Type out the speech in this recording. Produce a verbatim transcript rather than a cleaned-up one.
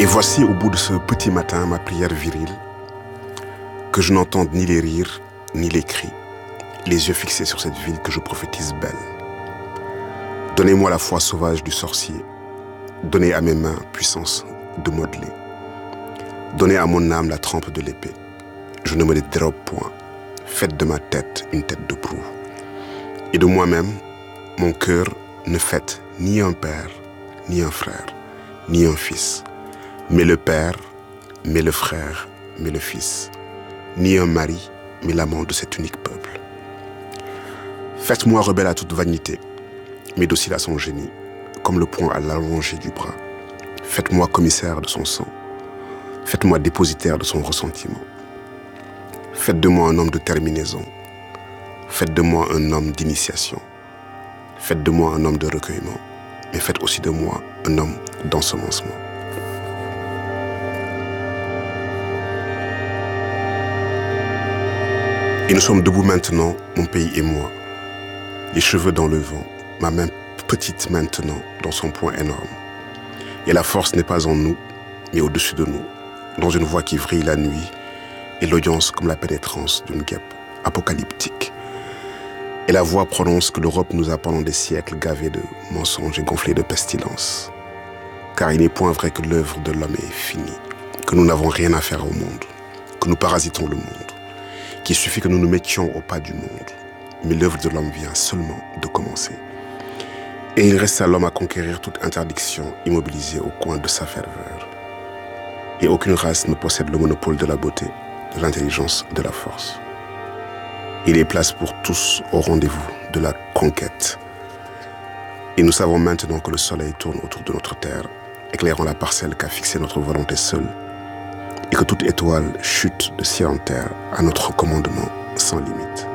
Et voici au bout de ce petit matin ma prière virile, que je n'entende ni les rires, ni les cris, les yeux fixés sur cette ville que je prophétise belle. Donnez-moi la foi sauvage du sorcier, donnez à mes mains puissance de modeler, donnez à mon âme la trempe de l'épée. Je ne me les dérobe point, faites de ma tête une tête de proue. Et de moi-même, mon cœur ne fête ni un père, ni un frère, ni un fils, mais le père, mais le frère, mais le fils, ni un mari, mais l'amant de cet unique peuple. Faites-moi rebelle à toute vanité, mais docile à son génie, comme le poing à l'allongée du bras. Faites-moi commissaire de son sang, faites-moi dépositaire de son ressentiment. Faites de moi un homme de terminaison, faites de moi un homme d'initiation, faites de moi un homme de recueillement, mais faites aussi de moi un homme d'ensemencement. Et nous sommes debout maintenant, mon pays et moi, les cheveux dans le vent, ma main petite maintenant dans son poing énorme. Et la force n'est pas en nous, mais au-dessus de nous, dans une voix qui vrille la nuit, et l'audience comme la pénétrance d'une guêpe apocalyptique. Et la voix prononce que l'Europe nous a pendant des siècles gavés de mensonges et gonflés de pestilence. Car il n'est point vrai que l'œuvre de l'homme est finie, que nous n'avons rien à faire au monde, que nous parasitons le monde, qu'il suffit que nous nous mettions au pas du monde. Mais l'œuvre de l'homme vient seulement de commencer. Et il reste à l'homme à conquérir toute interdiction immobilisée au coin de sa ferveur. Et aucune race ne possède le monopole de la beauté, de l'intelligence, de la force. Il est place pour tous au rendez-vous de la conquête. Et nous savons maintenant que le soleil tourne autour de notre terre, éclairant la parcelle qu'a fixée notre volonté seule, et que toute étoile chute de ciel en terre à notre commandement sans limite.